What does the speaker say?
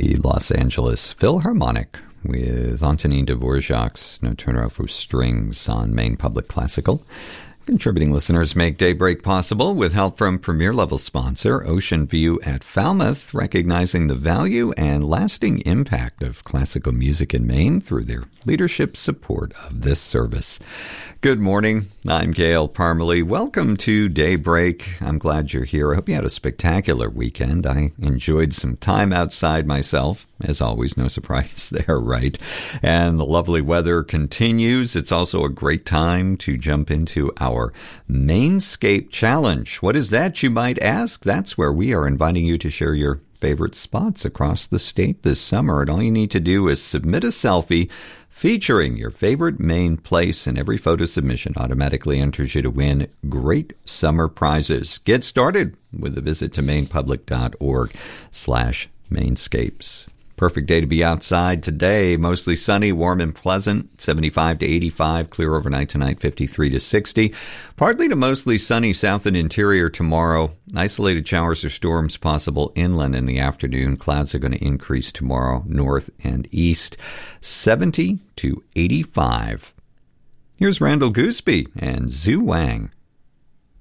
the Los Angeles Philharmonic with Antonin Dvorak's No Turner for Strings on Maine Public Classical. Contributing listeners make Daybreak possible with help from premier-level sponsor Ocean View at Falmouth, recognizing the value and lasting impact of classical music in Maine through their leadership support of this service. Good morning. I'm Gail Parmalee. Welcome to Daybreak. I'm glad you're here. I hope you had a spectacular weekend. I enjoyed some time outside myself. As always, no surprise there, right? And the lovely weather continues. It's also a great time to jump into our Mainscape Challenge. What is that, you might ask? That's where we are inviting you to share your favorite spots across the state this summer. And all you need to do is submit a selfie featuring your favorite Maine place, and every photo submission automatically enters you to win great summer prizes. Get started with a visit to mainepublic.org/mainscapes. Perfect day to be outside today. Mostly sunny, warm and pleasant, 75 to 85. Clear overnight tonight, 53 to 60. Partly to mostly sunny south and interior tomorrow. Isolated showers or storms possible inland in the afternoon. Clouds are going to increase tomorrow, north and east, 70 to 85. Here's Randall Gooseby and Zhu Wang.